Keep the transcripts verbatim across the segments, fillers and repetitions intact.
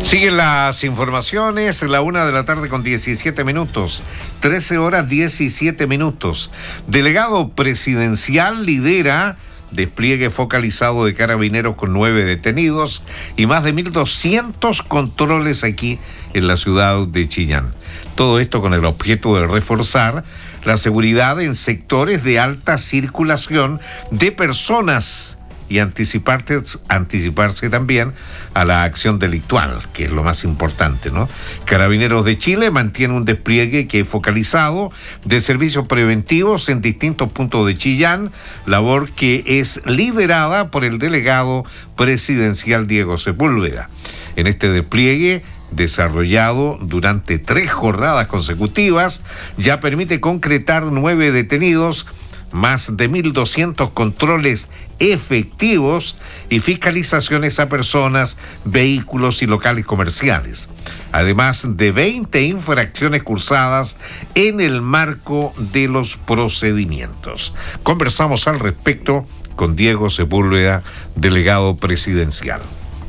Siguen las informaciones, la una de la tarde con diecisiete minutos, trece horas diecisiete minutos. Delegado presidencial lidera despliegue focalizado de carabineros con nueve detenidos y más de mil doscientos controles aquí en la ciudad de Chillán. Todo esto con el objeto de reforzar la seguridad en sectores de alta circulación de personas y anticiparse, anticiparse también a la acción delictual, que es lo más importante, ¿no? Carabineros de Chile mantiene un despliegue que es focalizado de servicios preventivos en distintos puntos de Chillán, labor que es liderada por el delegado presidencial Diego Sepúlveda. En este despliegue, desarrollado durante tres jornadas consecutivas, ya permite concretar nueve detenidos, más de mil doscientos controles efectivos y fiscalizaciones a personas, vehículos y locales comerciales, además de veinte infracciones cursadas en el marco de los procedimientos. Conversamos al respecto con Diego Sepúlveda, delegado presidencial.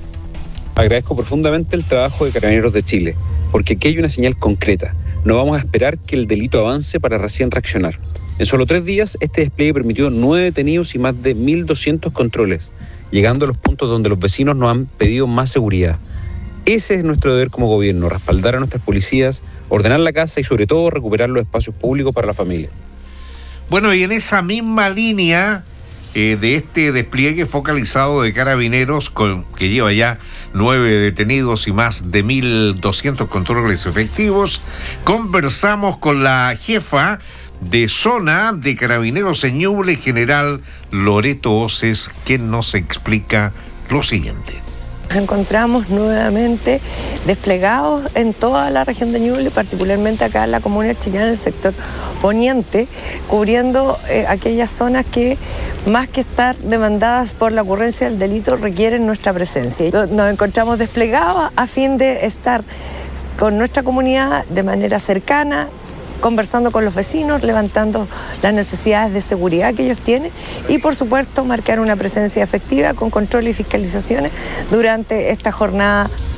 Agradezco profundamente el trabajo de Carabineros de Chile, porque aquí hay una señal concreta. No vamos a esperar que el delito avance para recién reaccionar. En solo tres días, este despliegue permitió nueve detenidos y más de mil doscientos controles, llegando a los puntos donde los vecinos nos han pedido más seguridad. Ese es nuestro deber como gobierno, respaldar a nuestras policías, ordenar la casa y sobre todo recuperar los espacios públicos para la familia. Bueno, y en esa misma línea eh, de este despliegue focalizado de carabineros, con, que lleva ya nueve detenidos y más de mil doscientos controles efectivos, conversamos con la jefa de zona de Carabineros en Ñuble, general Loreto Oces, quien nos explica lo siguiente. Nos encontramos nuevamente desplegados en toda la región de Ñuble, particularmente acá en la comuna de Chillán, en el sector poniente, cubriendo eh, aquellas zonas que, más que estar demandadas por la ocurrencia del delito, requieren nuestra presencia. Nos encontramos desplegados a fin de estar con nuestra comunidad de manera cercana, conversando con los vecinos, levantando las necesidades de seguridad que ellos tienen y, por supuesto, marcar una presencia efectiva con control y fiscalizaciones durante esta jornada